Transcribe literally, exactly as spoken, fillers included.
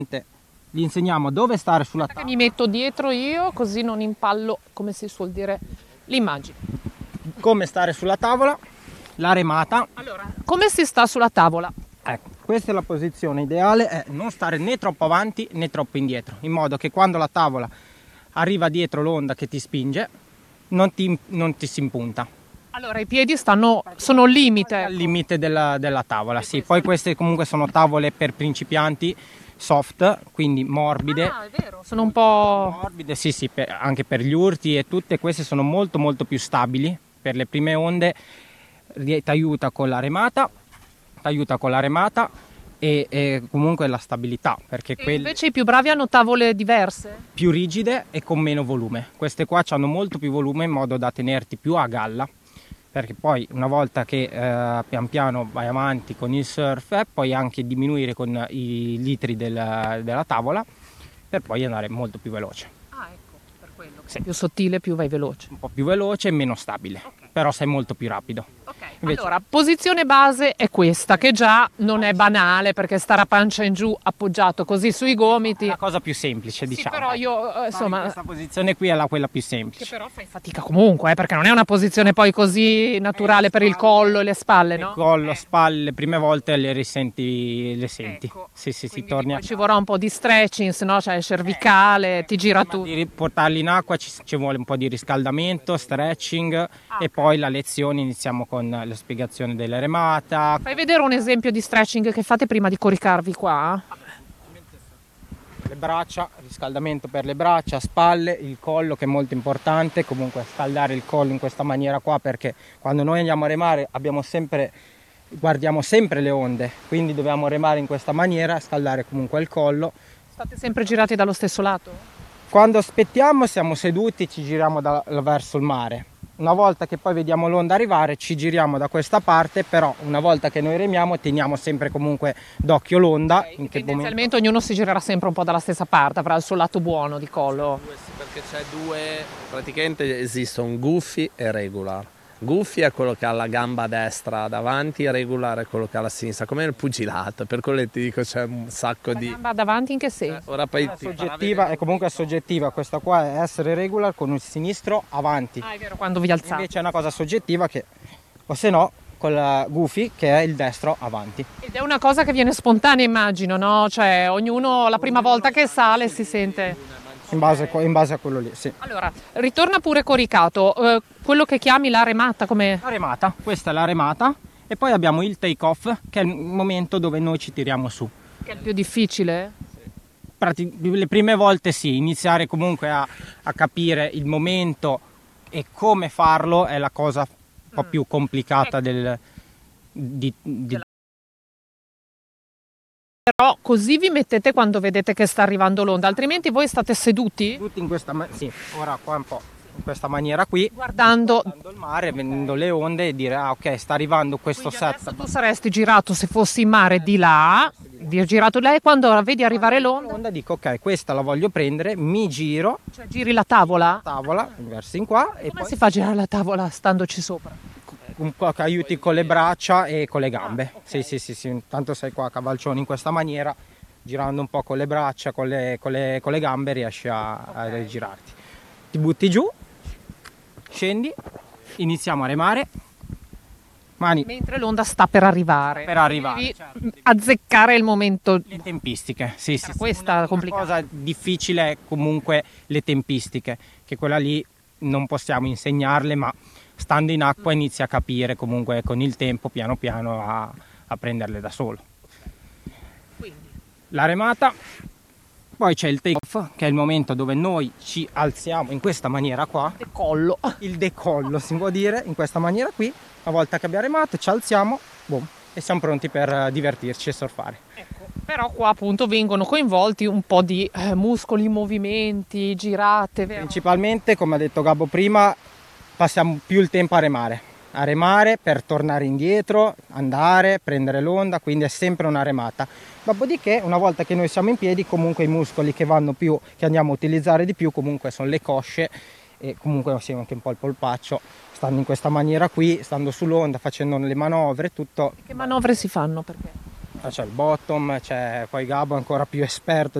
Gli insegniamo dove stare sulla tavola. Mi metto dietro io, così non impallo, come si suol dire, l'immagine. Come stare sulla tavola, la remata. Allora, come si sta sulla tavola? Ecco, questa è la posizione ideale, è non stare né troppo avanti né troppo indietro, in modo che quando la tavola arriva dietro l'onda che ti spinge, non ti, non ti si impunta. Allora i piedi stanno, sono al limite. Al limite della, della tavola, sì. Poi queste comunque sono tavole per principianti, soft, quindi morbide. Ah, è vero, sono un po' morbide, sì, sì, per, anche per gli urti, e tutte queste sono molto molto più stabili per le prime onde. Ti aiuta con la remata, ti aiuta con la remata e, e comunque la stabilità, perché e quelle invece i più bravi hanno tavole diverse, più rigide e con meno volume. Queste qua hanno molto più volume in modo da tenerti più a galla, perché poi una volta che eh, pian piano vai avanti con il surf eh, puoi anche diminuire con i litri del, della tavola per poi andare molto più veloce. Ah, ecco, per quello. Sì. Più sottile, più vai veloce. Un po' più veloce e meno stabile, okay. Però sei molto più rapido. Okay. Invece... Allora, posizione base è questa, che già non è banale, perché stare a pancia in giù appoggiato così sui gomiti è la cosa più semplice, diciamo. Sì, però io, insomma, questa posizione qui è la quella più semplice. Che però fai fatica comunque, eh, perché non è una posizione poi così naturale eh, per spalle, il collo e le spalle, no? Il collo, eh. spalle, le prime volte le risenti, le senti. Ecco. Sì, sì, si torni a... Ci vorrà un po' di stretching, se no c'è il cervicale, eh, ti gira tutto. Di portarli in acqua ci, ci vuole un po' di riscaldamento, stretching, ah, e okay. Poi la lezione iniziamo con la spiegazione della remata. Fai vedere un esempio di stretching che fate prima di coricarvi qua? Le braccia, riscaldamento per le braccia, spalle, il collo che è molto importante, comunque scaldare il collo in questa maniera qua, perché quando noi andiamo a remare abbiamo sempre, guardiamo sempre le onde, quindi dobbiamo remare in questa maniera, scaldare comunque il collo. State sempre girati dallo stesso lato? Quando aspettiamo siamo seduti, ci giriamo da, verso il mare. Una volta che poi vediamo l'onda arrivare ci giriamo da questa parte, però una volta che noi remiamo teniamo sempre comunque d'occhio l'onda. Okay, in che momento ognuno si girerà sempre un po' dalla stessa parte, avrà il suo lato buono di collo. Perché c'è due, praticamente esistono goofy e regular. Goofy è quello che ha la gamba destra davanti, regular è quello che ha la sinistra, come nel pugilato, per quello ti dico c'è un sacco la di... La gamba davanti in che senso? Eh, ora poi è soggettiva, è comunque soggettiva, questa qua è essere regular con il sinistro avanti. Ah, è vero, quando vi alzate. Invece è una cosa soggettiva che, o se no, con la goofy che è il destro avanti. Ed è una cosa che viene spontanea, immagino, no? Cioè ognuno la prima volta che sale si sente... In base, in base a quello lì, sì. Allora, ritorna pure coricato, eh, quello che chiami la remata, come... La remata, questa è la remata, e poi abbiamo il take off, che è il momento dove noi ci tiriamo su. Che è il più difficile? Prati- le prime volte sì, iniziare comunque a, a capire il momento e come farlo è la cosa un po' più complicata del... Di, di... Però così vi mettete quando vedete che sta arrivando l'onda, altrimenti voi state seduti? Seduti in questa maniera, sì, ora qua un po', in questa maniera qui, guardando, guardando il mare, vedendo le onde e dire ah ok, sta arrivando questo quindi set. Tu saresti girato, se fossi in mare, di là, vi girato lei, quando vedi arrivare l'onda? L'onda dico ok, questa la voglio prendere, mi giro. Cioè giri la tavola? La tavola, verso in qua. E e come poi si fa a girare la tavola standoci sopra? Un po' che aiuti con le braccia e con le gambe. Ah, okay. Sì, sì, sì, sì, tanto sei qua a cavalcione in questa maniera, girando un po' con le braccia, con le, con le, con le gambe riesci a, okay. a girarti. Ti butti giù, scendi, iniziamo a remare. Mani. Mentre l'onda sta per arrivare. Per arrivare. Devi certo. azzeccare il momento. Le tempistiche, sì, sì. Questa è la complicata. La cosa difficile è comunque le tempistiche, che quella lì non possiamo insegnarle, ma stando in acqua inizi a capire comunque con il tempo, piano piano, a, a prenderle da solo. Quindi. La remata, poi c'è il take off, che è il momento dove noi ci alziamo in questa maniera qua. Decollo. Il decollo si può dire, in questa maniera qui. Una volta che abbiamo remato ci alziamo, boom, e siamo pronti per divertirci e surfare. Ecco, però qua appunto vengono coinvolti un po' di eh, muscoli, movimenti, girate, vero? Principalmente, come ha detto Gabbo prima, passiamo più il tempo a remare. A remare per tornare indietro, andare, prendere l'onda, quindi è sempre una remata. Dopodiché, una volta che noi siamo in piedi, comunque i muscoli che vanno più, che andiamo a utilizzare di più, comunque sono le cosce e comunque sì, anche un po' il polpaccio, stando in questa maniera qui, stando sull'onda, facendo le manovre, tutto. Che manovre si fanno? Perché? c'è il bottom, c'è poi Gabo ancora più esperto